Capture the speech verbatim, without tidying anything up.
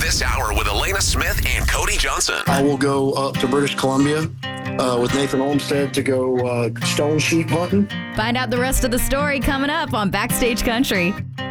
This hour with Elena Smith and Cody Johnson. I will go up to British Columbia uh, with Nathan Olmstead to go uh, stone sheep hunting. Find out the rest of the story coming up on Backstage Country.